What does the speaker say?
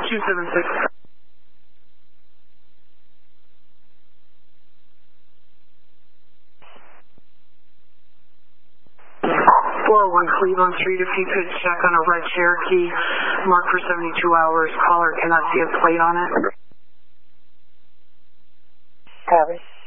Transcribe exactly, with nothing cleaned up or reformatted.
two seven six. four oh one Cleveland Street, if you could check on a red Cherokee marked for seventy-two hours. Caller cannot see a plate on it. Copy.